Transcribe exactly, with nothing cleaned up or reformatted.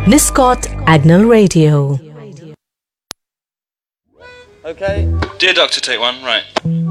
Niscot Agnel Radio. Okay. Dear Doctor, take one. Right.